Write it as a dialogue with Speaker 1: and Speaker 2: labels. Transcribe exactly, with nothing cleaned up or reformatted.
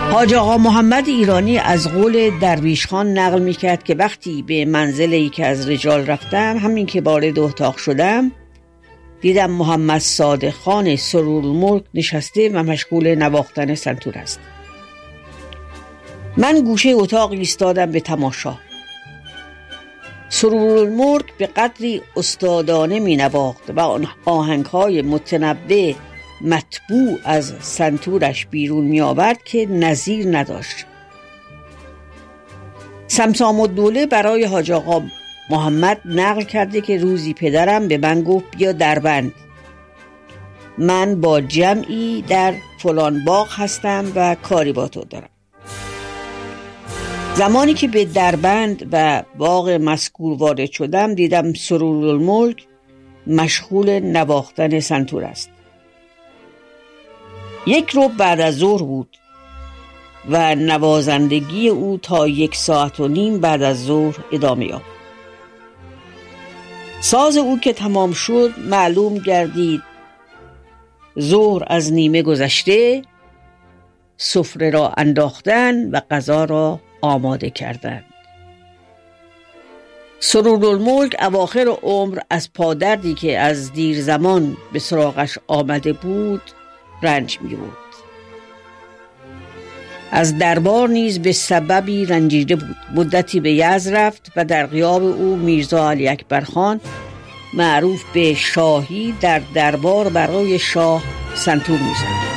Speaker 1: حاج آقا محمد ایرانی از قول درویش خان نقل میکرد که وقتی به منزل یکی از رجال رفتم، همین که وارد اتاق شدم دیدم محمد صادق خان سرورالملک نشسته و مشغول نواختن سنتور است. من گوشه اتاق ایستادم به تماشا. سرورالملک به قدری استادانه می نواخت و آن آهنگ‌های متنوع مطبوع از سنتورش بیرون می آورد که نظیر نداشت. سمسام الدوله برای حاج آقا محمد نقل کرده که روزی پدرم به من گفت بیا دربند، من با جمعی در فلان باغ هستم و کاری با تو دارم. زمانی که به دربند و باغ مذکور وارد شدم دیدم سرورالملک مشغول نواختن سنتور است. یک رو بعد از ظهر بود و نوازندگی او تا یک ساعت و نیم بعد از ظهر ادامه یافت. ساز او که تمام شد معلوم گردید ظهر از نیمه گذشته، سفره را انداختن و غذا را آماده کردند. سرورالملک اواخر عمر از پادردی که از دیر زمان به سراغش آمده بود رنج می بود. از دربار نیز به سببی رنجیده بود. مدتی به یزد رفت و در غیاب او میرزا علی اکبر خان معروف به شاهی در دربار برای شاه سنتور می زد.